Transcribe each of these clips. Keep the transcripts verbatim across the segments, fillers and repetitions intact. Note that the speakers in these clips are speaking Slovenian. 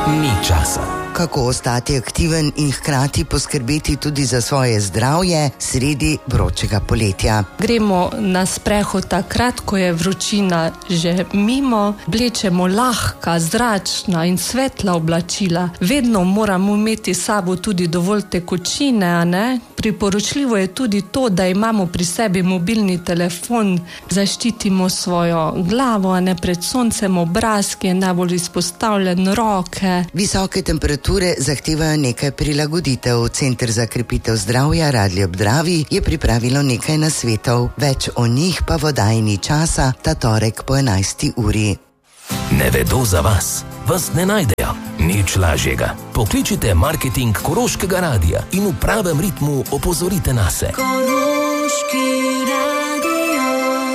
ni časa. Kako ostati aktiven in hkrati poskrbeti tudi za svoje zdravje sredi vročega poletja? Gremo na sprehod takrat, ko je vročina že mimo, vlečemo lahka, zračna in svetla oblačila. Vedno moramo imeti s sabo tudi dovolj tekočine, a ne? Priporočljivo je tudi to, da imamo pri sebi mobilni telefon, zaščitimo svojo glavo, a ne, pred soncem, obraz, ki je najbolj izpostavljen, roke. Visoke temperature zahtevajo nekaj prilagoditev. Center za krepitev zdravja Radlje ob Dravi je pripravilo nekaj nasvetov. Več o njih pa v oddaji Ni časa ta torek po enajsti uri. Ne vedo za vas, vas ne najdejo. Nič lažjega. Pokličite marketing Koroškega radia in v pravem ritmu opozorite nase. Koroški radio.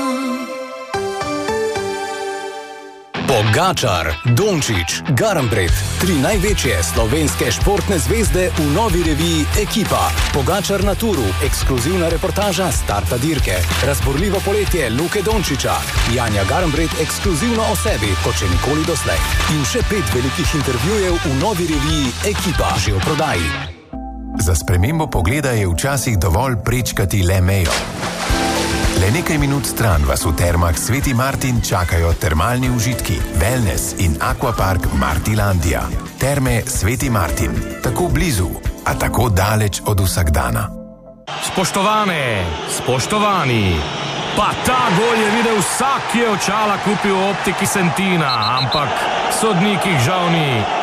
Pogačar, Dončić, Garnbret, tri največje slovenske športne zvezde v novi reviji Ekipa. Pogačar na turu, ekskluzivna reportaža starta dirke, razborljivo poletje Luke Dončića, Janja Garnbret ekskluzivno o sebi, kot še nikoli doslej. In še pet velikih intervjujev v novi reviji Ekipa, že v prodaji. Za spremembo pogleda je včasih dovolj prečkati le mejo. Le nekaj minut stran vas v termah Sveti Martin čakajo termalni užitki, wellness in akvapark Martilandija. Terme Sveti Martin, tako blizu, a tako daleč od vsakdana. Spoštovane, spoštovani, pa ta gol je videl vsak, ki je očala kupil v optiki Sentina, ampak sodnik jih žal ni.